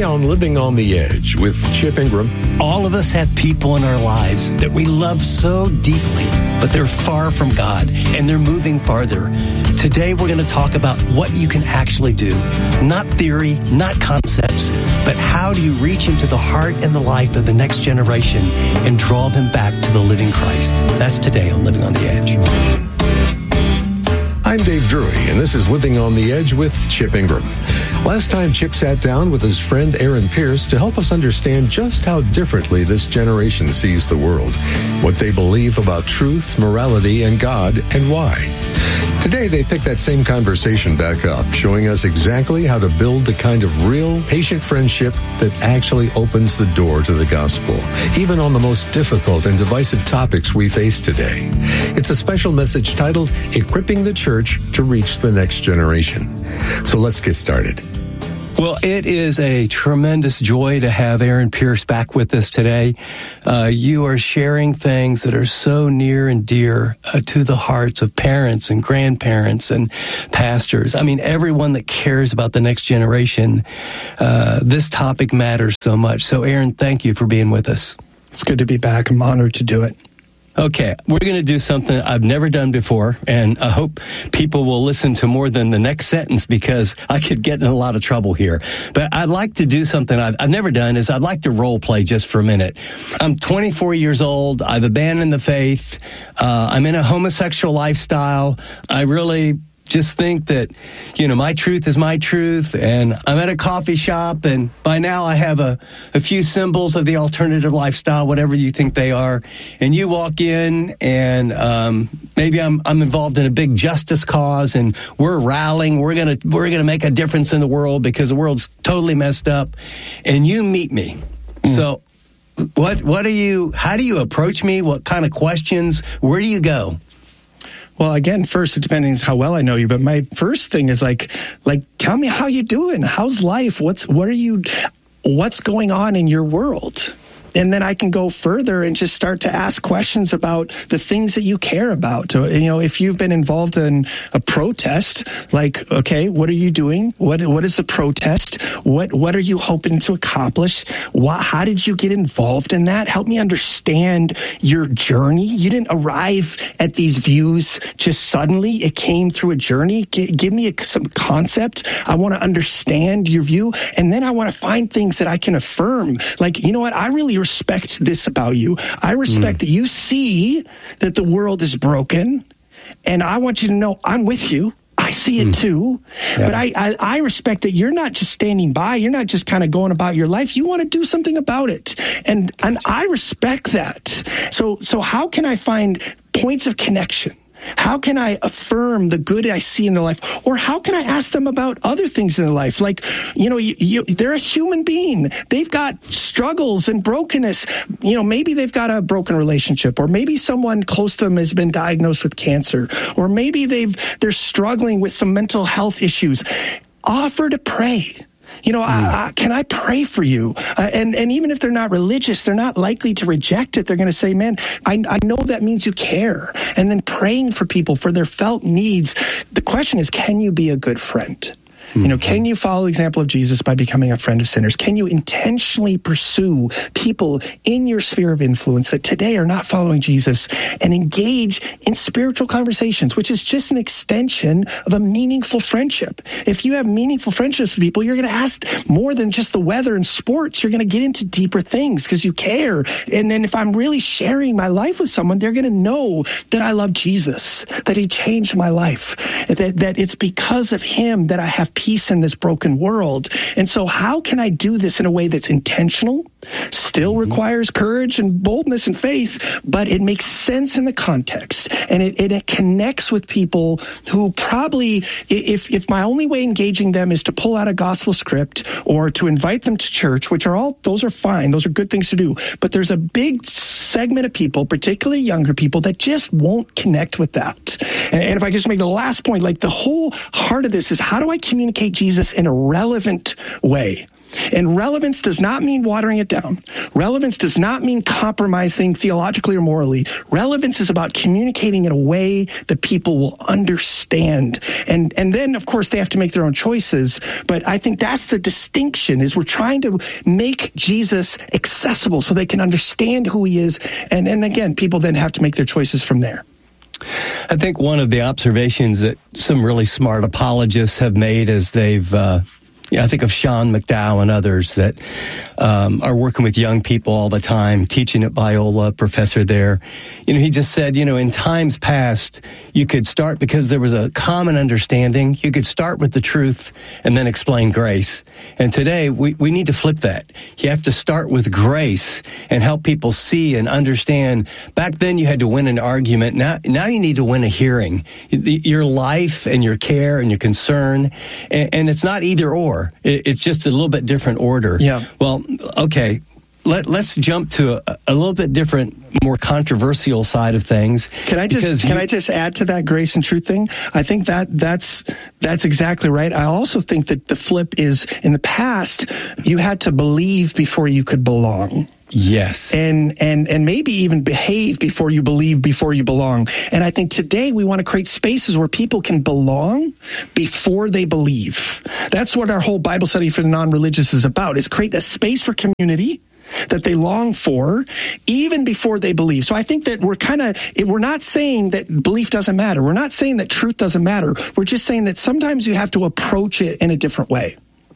Today on Living on the Edge with Chip Ingram. All of us have people in our lives that we love so deeply, but they're far from God and they're moving farther. Today we're going to talk about what you can actually do. Not theory, not concepts, but how do you reach into the heart and the life of the next generation and draw them back to the living Christ. That's today on Living on the Edge. I'm Dave Drury, and this is Living on the Edge with Chip Ingram. Last time, Chip sat down with his friend Aaron Pierce to help us understand just how differently this generation sees the world, what they believe about truth, morality, and God, and why. Today, they pick that same conversation back up, showing us exactly how to build the kind of real, patient friendship that actually opens the door to the gospel, even on the most difficult and divisive topics we face today. It's a special message titled, Equipping the Church to Reach the Next Generation. So let's get started. Well, it is a tremendous joy to have Aaron Pierce back with us today. You are sharing things that are so near and dear to the hearts of parents and grandparents and pastors. I mean, everyone that cares about the next generation, this topic matters so much. So, Aaron, thank you for being with us. It's good to be back. I'm honored to do it. Okay, we're going to do something I've never done before, and I hope people will listen to more than the next sentence because I could get in a lot of trouble here. But I'd like to do something I've never done is I'd like to role play just for a minute. I'm 24 years old. I've abandoned the faith. I'm in a homosexual lifestyle. I really just think that, my truth is my truth, and I'm at a coffee shop, and by now I have a few symbols of the alternative lifestyle, whatever you think they are, and you walk in, and maybe I'm involved in a big justice cause, and we're rallying, we're gonna make a difference in the world because the world's totally messed up, and you meet me. So, how do you approach me? What kind of questions? Where do you go? Well, again, first, it depends how well I know you, but my first thing is like, tell me how you doing. How's life? What's going on in your world? And then I can go further and just start to ask questions about the things that you care about. If you've been involved in a protest, like, okay, what are you doing? What is the protest? What are you hoping to accomplish? How did you get involved in that? Help me understand your journey. You didn't arrive at these views just suddenly. It came through a journey. Give me some concept. I want to understand your view. And then I want to find things that I can affirm. Like, you know what? I really respect this about you. I respect that you see that the world is broken, and I want you to know I'm with you. I see it too, but I respect that you're not just standing by. You're not just kind of going about your life. You want to do something about it, and I respect that. So how can I find points of connection? How can I affirm the good I see in their life? Or how can I ask them about other things in their life? Like, they're a human being. They've got struggles and brokenness. Maybe they've got a broken relationship, or maybe someone close to them has been diagnosed with cancer, or maybe they're struggling with some mental health issues. Offer to pray. Can I pray for you? And even if they're not religious, they're not likely to reject it. They're going to say, man, I know that means you care. And then praying for people for their felt needs. The question is, can you be a good friend? Can you follow the example of Jesus by becoming a friend of sinners? Can you intentionally pursue people in your sphere of influence that today are not following Jesus and engage in spiritual conversations, which is just an extension of a meaningful friendship? If you have meaningful friendships with people, you're going to ask more than just the weather and sports. You're going to get into deeper things because you care. And then if I'm really sharing my life with someone, they're going to know that I love Jesus, that he changed my life, that it's because of him that I have peace in this broken world. And so how can I do this in a way that's intentional, still requires courage and boldness and faith, but it makes sense in the context, and it connects with people who probably, if my only way engaging them is to pull out a gospel script or to invite them to church, those are fine, those are good things to do, but there's a big segment of people, particularly younger people, that just won't connect with that. And if I just make the last point, like the whole heart of this is, how do I communicate Jesus in a relevant way? And relevance does not mean watering it down. Relevance does not mean compromising theologically or morally. Relevance is about communicating in a way that people will understand. And then, of course, they have to make their own choices. But I think that's the distinction, is we're trying to make Jesus accessible so they can understand who he is. And again, people then have to make their choices from there. I think one of the observations that some really smart apologists have made as they've I think of Sean McDowell and others that are working with young people all the time, teaching at Biola, professor there. He just said, in times past, you could start because there was a common understanding. You could start with the truth and then explain grace. And today, we need to flip that. You have to start with grace and help people see and understand. Back then, you had to win an argument. Now you need to win a hearing. Your life and your care and your concern. And it's not either or. It's just a little bit different order. Yeah. Well, okay. Let's jump to a little bit different, more controversial side of things. Can I just add to that grace and truth thing? I think that's exactly right. I also think that the flip is, in the past, you had to believe before you could belong. Yes. And maybe even behave before you believe, before you belong. And I think today we want to create spaces where people can belong before they believe. That's what our whole Bible study for the non-religious is about, is create a space for community that they long for even before they believe. So I think that we're not saying that belief doesn't matter. We're not saying that truth doesn't matter. We're just saying that sometimes you have to approach it in a different way.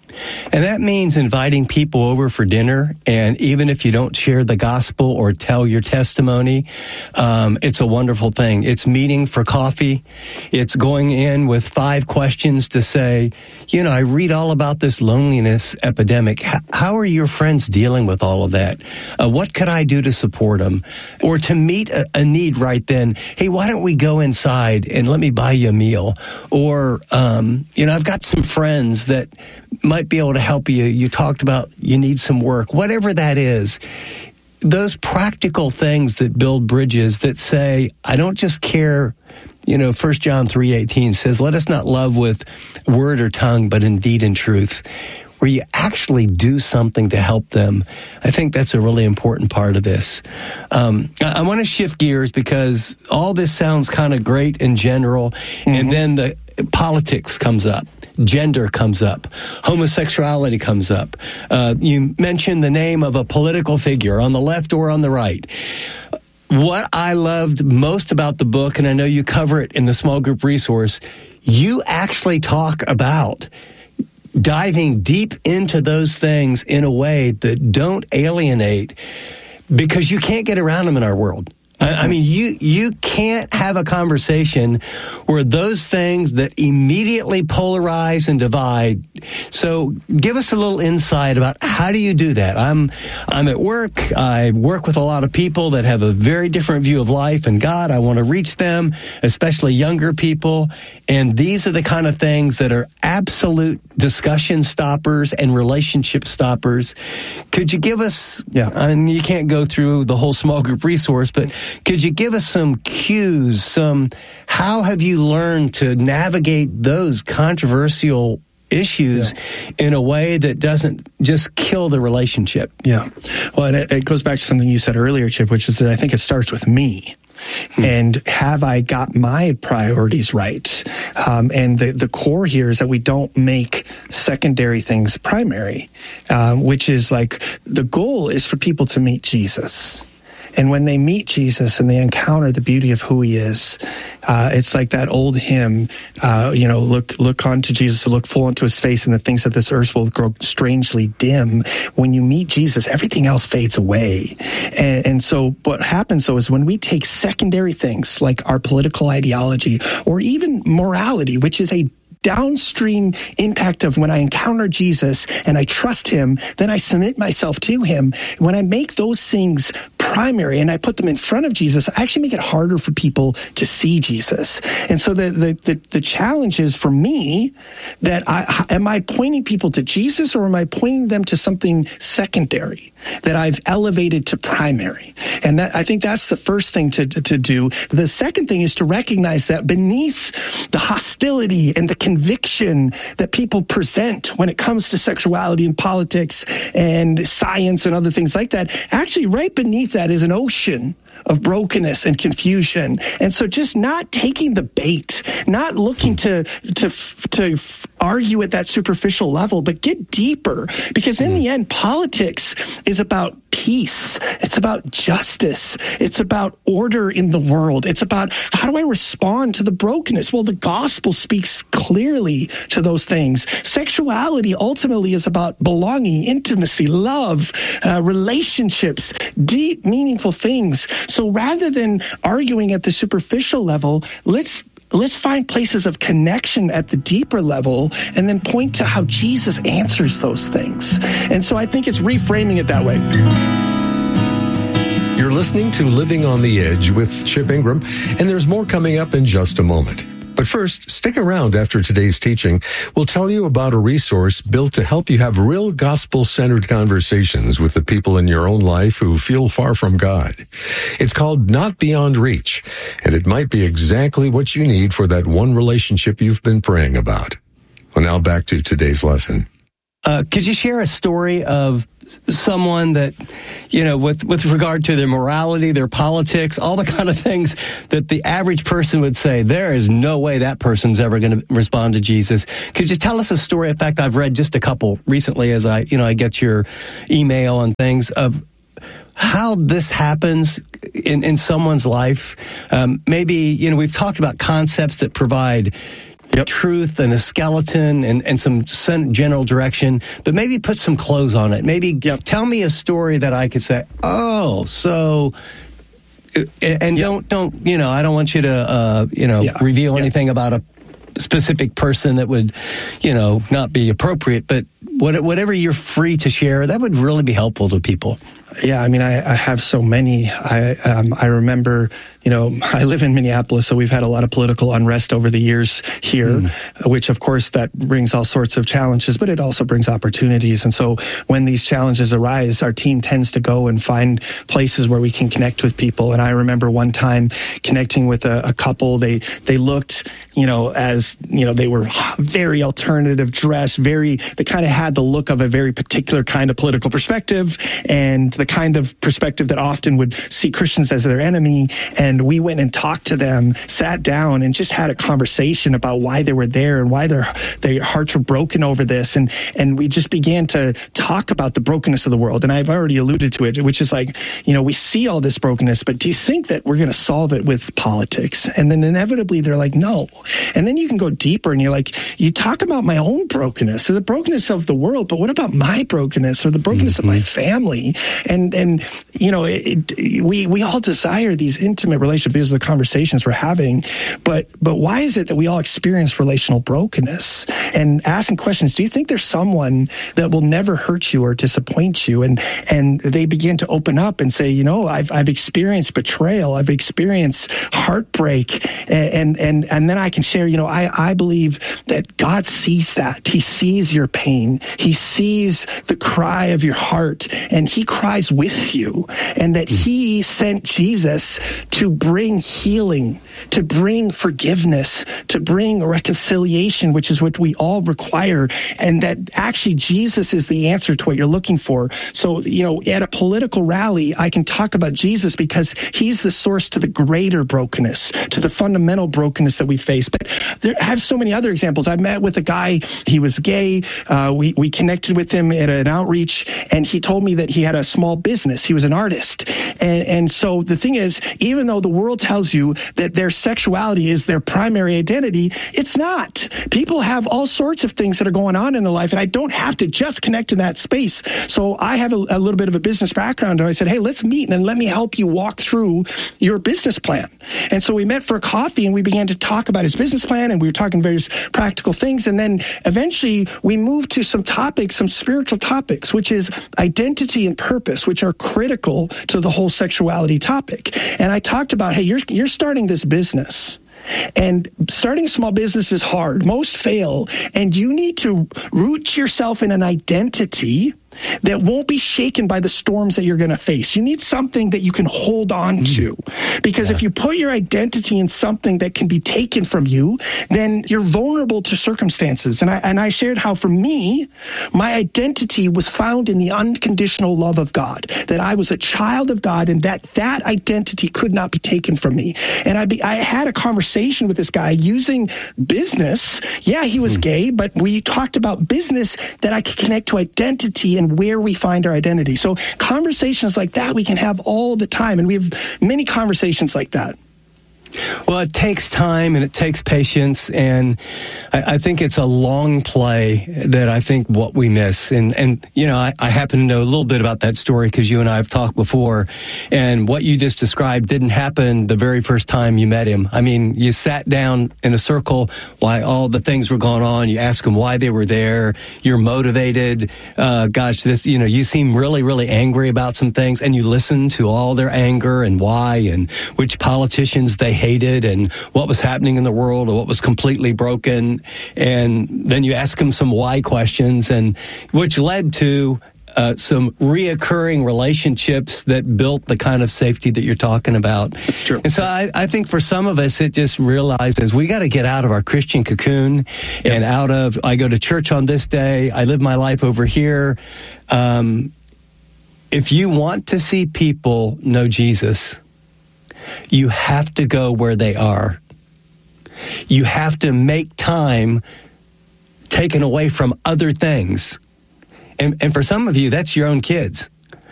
And that means inviting people over for dinner. And even if you don't share the gospel or tell your testimony, it's a wonderful thing. It's meeting for coffee. It's going in with 5 questions to say, I read all about this loneliness epidemic. How are your friends dealing with all of that? What could I do to support them? Or to meet a need right then. Hey, why don't we go inside and let me buy you a meal? Or, I've got some friends that might be able to help you. You talked about you need some work, whatever that is. Those practical things that build bridges that say, I don't just care. 1 John 3:18 says, let us not love with word or tongue, but in deed and truth, where you actually do something to help them. I think that's a really important part of this. I want to shift gears because all this sounds kind of great in general, and then the politics comes up. Gender comes up. Homosexuality comes up. You mentioned the name of a political figure on the left or on the right. What I loved most about the book, and I know you cover it in the small group resource, you actually talk about diving deep into those things in a way that don't alienate, because you can't get around them in our world. I mean, you can't have a conversation where those things that immediately polarize and divide. So give us a little insight about how do you do that? I'm at work. I work with a lot of people that have a very different view of life and God. I want to reach them, especially younger people. And these are the kind of things that are absolute discussion stoppers and relationship stoppers. Could you give us, and you can't go through the whole small group resource, but could you give us some cues, how have you learned to navigate those controversial issues in a way that doesn't just kill the relationship? Yeah. Well, and it goes back to something you said earlier, Chip, which is that I think it starts with me. And have I got my priorities right? And the core here is that we don't make secondary things primary, which is like the goal is for people to meet Jesus. And when they meet Jesus and they encounter the beauty of who he is, it's like that old hymn, look unto Jesus, look full into his face, and the things of this earth will grow strangely dim. When you meet Jesus, everything else fades away. And so what happens, though, is when we take secondary things like our political ideology or even morality, which is a downstream impact of when I encounter Jesus and I trust him, then I submit myself to him. When I make those things primary and I put them in front of Jesus, I actually make it harder for people to see Jesus. And so the challenge is for me that am I pointing people to Jesus, or am I pointing them to something secondary that I've elevated to primary? And I think that's the first thing to do. The second thing is to recognize that beneath the hostility and the conviction that people present when it comes to sexuality and politics and science and other things like that, actually right beneath that is an ocean of brokenness and confusion. And so just not taking the bait, not looking to argue at that superficial level, but get deeper. Because in the end, politics is about peace. It's about justice. It's about order in the world. It's about how do I respond to the brokenness? Well, the gospel speaks clearly to those things. Sexuality ultimately is about belonging, intimacy, love, relationships, deep, meaningful things. So rather than arguing at the superficial level, let's find places of connection at the deeper level and then point to how Jesus answers those things. And so I think it's reframing it that way. You're listening to Living on the Edge with Chip Ingram, and there's more coming up in just a moment. But first, stick around after today's teaching. We'll tell you about a resource built to help you have real gospel-centered conversations with the people in your own life who feel far from God. It's called Not Beyond Reach, and it might be exactly what you need for that one relationship you've been praying about. Well, now back to today's lesson. Could you share a story of someone that, with regard to their morality, their politics, all the kind of things that the average person would say, there is no way that person's ever going to respond to Jesus? Could you tell us a story? In fact, I've read just a couple recently as I get your email and things of how this happens in someone's life. Maybe, we've talked about concepts that provide truth and a skeleton and some general direction, but maybe put some clothes on it. Maybe tell me a story that I could say, oh, so, and don't, I don't want you to, reveal anything about a specific person that would, not be appropriate, but whatever you're free to share, that would really be helpful to people. Yeah, I mean, I have so many. I remember, I live in Minneapolis, so we've had a lot of political unrest over the years here, which of course that brings all sorts of challenges, but it also brings opportunities. And so when these challenges arise, our team tends to go and find places where we can connect with people. And I remember one time connecting with a couple. They looked, as, they were very alternative dressed, they kind of had the look of a very particular kind of political perspective, and the kind of perspective that often would see Christians as their enemy. And we went and talked to them, sat down, and just had a conversation about why they were there and why their hearts were broken over this. And we just began to talk about the brokenness of the world. And I've already alluded to it, which is like, we see all this brokenness, but do you think that we're going to solve it with politics? And then inevitably they're like, no. And then you can go deeper and you're like, you talk about my own brokenness, so the brokenness of the world, but what about my brokenness or the brokenness of my family? And we all desire these intimate relationships. These are the conversations we're having. But why is it that we all experience relational brokenness? And asking questions, do you think there's someone that will never hurt you or disappoint you? And they begin to open up and say, I've experienced betrayal. I've experienced heartbreak. And then I can share, I believe that God sees that. He sees your pain. He sees the cry of your heart, and he cries with you, and that he sent Jesus to bring healing, to bring forgiveness, to bring reconciliation, which is what we all require, and that actually Jesus is the answer to what you're looking for. So, at a political rally, I can talk about Jesus because he's the source to the greater brokenness, to the fundamental brokenness that we face. But I have so many other examples. I met with a guy, he was gay. We connected with him at an outreach, and he told me that he had a small business. He was an artist. And so the thing is, even though the world tells you that their sexuality is their primary identity, it's not. People have all sorts of things that are going on in their life, and I don't have to just connect in that space. So I have a little bit of a business background. And I said, hey, let's meet and let me help you walk through your business plan. And so we met for a coffee, and we began to talk about his business plan, and we were talking various practical things. And then eventually we moved to some spiritual topics, which is identity and purpose. relationships, which are critical to the whole sexuality topic. And I talked about, hey, you're starting this business. And starting a small business is hard. Most fail. And you need to root yourself in an identity that won't be shaken by the storms that you're going to face. You need something that you can hold on to. Because if you put your identity in something that can be taken from you, then you're vulnerable to circumstances. And I shared how, for me, my identity was found in the unconditional love of God, that I was a child of God, and that identity could not be taken from me. And I had a conversation with this guy using business. Yeah, he was gay, but we talked about business that I could connect to identity and where we find our identity. So conversations like that we can have all the time, and we have many conversations like that. Well, it takes time and it takes patience, and I think it's a long play that I think what we miss. And you know, I happen to know a little bit about that story because you and I have talked before, and what you just described didn't happen the very first time you met him. I mean, you sat down in a circle while all the things were going on. You asked them why they were there. You're motivated. You seem really, really angry about some things, and you listened to all their anger and why and which politicians they hated and what was happening in the world or what was completely broken. And then you ask them some why questions, and which led to some reoccurring relationships that built the kind of safety that you're talking about. That's true. And so I think for some of us, it just realizes we got to get out of our Christian cocoon and out of, I go to church on this day, I live my life over here. If you want to see people know Jesus, you have to go where they are. You have to make time taken away from other things. And for some of you, that's your own kids.